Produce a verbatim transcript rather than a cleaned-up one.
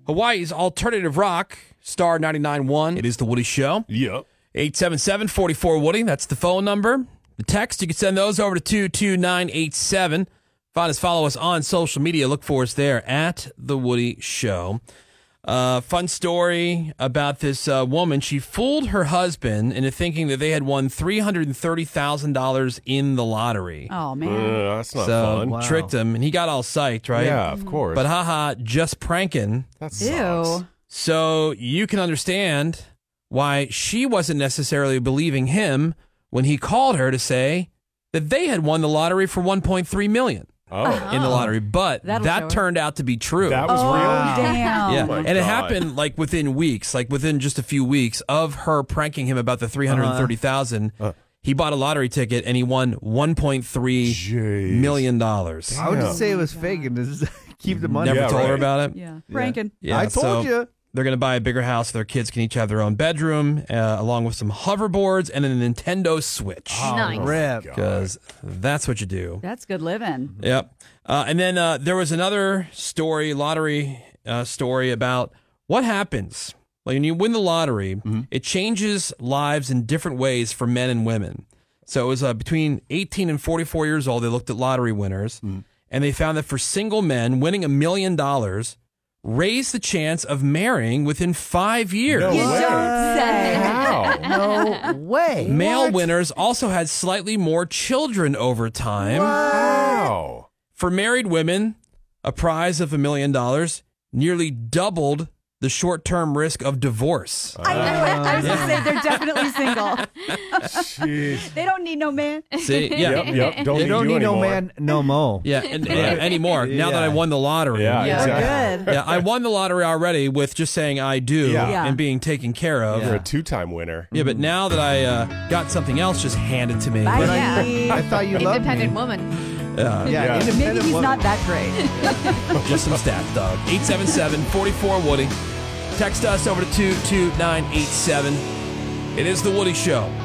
Hawaii's alternative rock, Star ninety-nine point one. It is the Woody Show. Yep. eight seven seven, four four, Woody. That's the phone number. The text, you can send those over to two two nine eight seven. Find us, follow us on social media. Look for us there at The Woody Show. Uh, fun story about this uh, woman. She fooled her husband into thinking that they had won three hundred thirty thousand dollars in the lottery. Oh, man. Uh, that's not so fun. Wow. Tricked him, and he got all psyched, right? Yeah, of course. But haha, just pranking. That sucks. Ew. So you can understand why she wasn't necessarily believing him when he called her to say that they had won the lottery for one point three million dollars Oh. in the lottery. But That'll show that her. turned out to be true. That was Oh, real? damn. Yeah, my and it God. happened like within weeks, like within just a few weeks of her pranking him about the three hundred thirty thousand dollars. Uh. He bought a lottery ticket and he won one point three Jeez. million dollars. I would Yeah. just say it was fake and just keep the money. Never Yeah, told her right. about it. Yeah. Pranking. Yeah, I told so you. They're going to buy a bigger house so their kids can each have their own bedroom, uh, along with some hoverboards and a Nintendo Switch. Nice. Rip. Because that's what you do. That's good living. Yep. Uh, and then uh, there was another story, lottery uh, story about what happens like when you win the lottery. Mm-hmm. It changes lives in different ways for men and women. So it was uh, between eighteen and forty-four years old. They looked at lottery winners, Mm-hmm. and they found that for single men, winning a million dollars raised the chance of marrying within five years. No You way. don't say. How? No way. Male winners also had slightly more children over time. Wow. For married women, a prize of a million dollars nearly doubled the short-term risk of divorce. I knew it. I was going to say they're definitely single. Jeez. They don't need no man. See, yeah, Yep, yep. Don't They need don't you need no anymore. man, no mo. yeah, and, and anymore. Now that I Yeah. won the lottery, Yeah, Yeah, exactly. good. yeah, I won the lottery already with just saying I do Yeah. Yeah. and being taken care of. You're Yeah, a two-time winner. but now that I uh, got something else just handed to me, Bye. But Yeah. I, I thought you loved Independent me. woman. uh, Yeah, Yeah. Maybe independent he's woman. not that great. just some stats, dog. eight seven seven, four four, Woody. Text us over to two two nine eight seven. It is The Woody Show.